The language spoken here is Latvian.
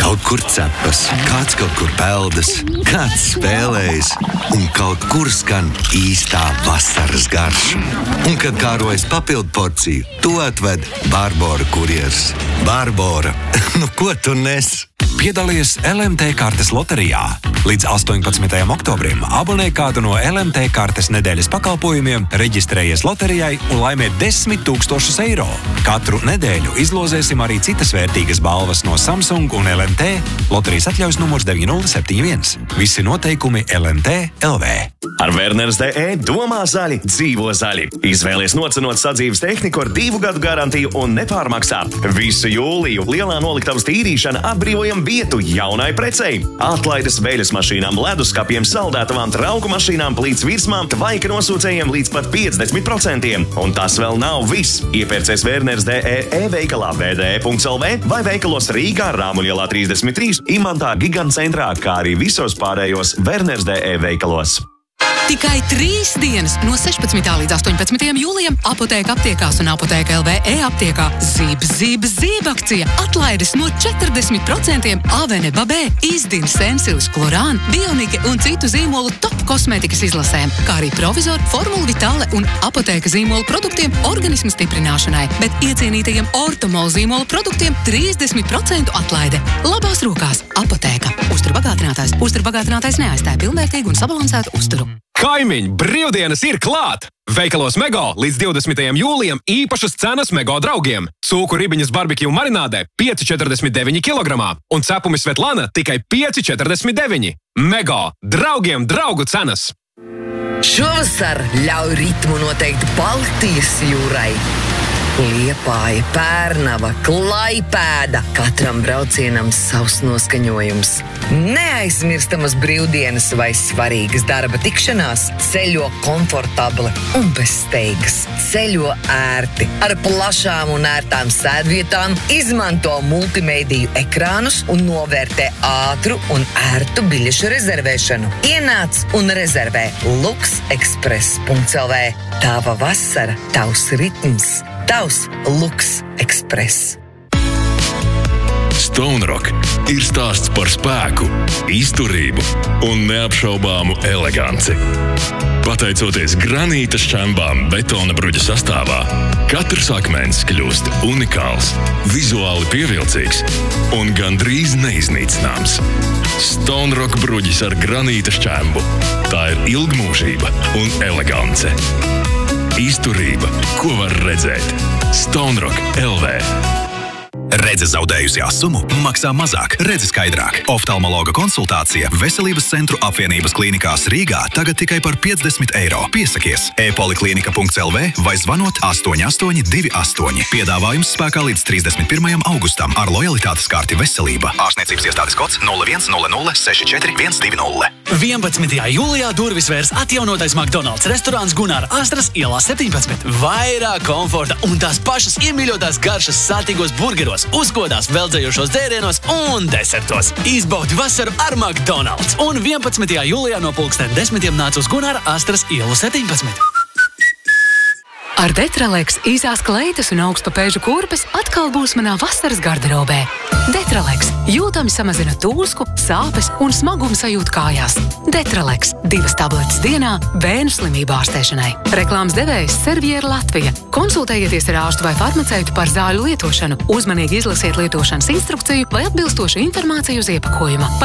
Kaut kur cepas, kāds kaut kur peldas, kāds spēlējas, un kaut kur skan īstā vasaras garša. Un, kad kārojas papildu porciju, to atved Barbora kurjers. Barbora, nu ko tu nes? Piedalies LMT kartes loterijā. Līdz 18. oktobrim abonē kādu no LMT kartes nedēļas pakalpojumiem, reģistrējies loterijai un laimē 10 000 eiro. Katru nedēļu izlozēsim arī citas vērtīgas balvas no Samsung un LMT. Loterijas atļaujas numurs 9071. Visi noteikumi LMT LV. Ar Werners.de domā zaļi, dzīvo zaļi. Izvēlies nocenot sadzīves tehniku ar 2 gadu garantiju un nepārmaksā. Visu jūliju lielā noliktavas tīrīšana atbrīvojam vietu jaunai precei. Atlaides veļas mašīnām, leduskapiem, saldētavām, trauku mašīnām, plīts virsmām, tvaika nosūcējiem līdz pat 50%. Un tas vēl nav viss. Iepērcies Werners.de e-veikalā vde.lv vai veikalos Rīgā, Rāmuļielā 33, Imantā, Gigantcentrā, kā arī visos pārējos Werners.de veikalos. Tikai 3 dienas no 16. līdz 18. jūlijam Apotēka aptiekās un Apotēka LV e-aptiekā Zib akcija. Atlaides no 40% Avene, Babē, Izdin, Sensilis, Klorān, Bionike un citu zīmolu top kosmētikas izlasēm, kā arī Provizor, Formula Vitale un Apotēka zīmolu produktiem organismu stiprināšanai, bet iecienītajiem Ortomol zīmolu produktiem 30% atlaide. Labās rokās Apotēka. Uzturbagātinātais neaizstāja pilnvērtīgu un sabalansētu uzturu. Kaimiņi, brīvdienas ir klāt! Veikalos Mego līdz 20. jūlijam īpašas cenas Mego draugiem. Cūku ribiņas barbekju marinādē 5,49 kg un cepumi Svetlana tikai 5,49. Mego, draugiem draugu cenas! Šovasar ļauj ritmu noteikt Baltijas jūrai. Liepāja, Pērnava, Klaipēda. Katram braucienam savs noskaņojums. Neaizmirstamas brīvdienas vai svarīgas darba tikšanās. Ceļo komfortabli un bez steigas. Ceļo ērti, ar plašām un ērtām sēdvietām, izmanto multimēdiju ekrānus un novērtē ātru un ērtu biļešu rezervēšanu. Ienāc un rezervē luxexpress.lv. Tava vasara, tavs ritms. Tavs Lux Express. Stone Rock ir stāsts par spēku, izturību un neapšaubāmu eleganci. Pateicoties granīta šķembām betona bruģa sastāvā, katrs akmens kļūst unikāls, vizuāli pievilcīgs un gandrīz neiznīcināms. Stone Rock bruģis ar granīta šķembu. Tā ir ilgmūžība un elegance. Izturība, ko var redzēt. Stone Rock LV. Redze zaudējusi asumu, maksā mazāk, redze skaidrāk. Oftalmologa konsultācija Veselības centru apvienības klīnikās Rīgā tagad tikai par 50 eiro. Piesakies e-poliklinika.lv vai zvanot 8828. Piedāvājums spēkā līdz 31. augustam ar lojalitātes karti Veselība. Ārstniecības iestādes kods 0100 11. jūlijā durvis vērs atjaunotais McDonald's restorāns Gunāra Astras ielā 17. Vairāk komforta un tās pašas iemīļotās garšas sātīgos burgeros, uzkodās veldzējošos dzērienos un desertos. Izbaudi vasaru ar McDonald's. Un 11. jūlijā no 10:00 nāc uz Gunāra Astras ielu 17. Ar Detraleks īsās kleitas un augstpapēžu kurpes atkal būs manā vasaras garderobē. Detraleks jūtami samazina tūsku, sāpes un smagumu sajūtu kājās. Detraleks 2 tabletes dienā bērnu slimību ārstēšanai. Reklāmas devējs Serviera Latvija. Konsultējieties ar ārstu vai farmaceitu par zāļu lietošanu. Uzmanīgi izlasiet lietošanas instrukciju vai atbilstošu informāciju uz iepakojuma.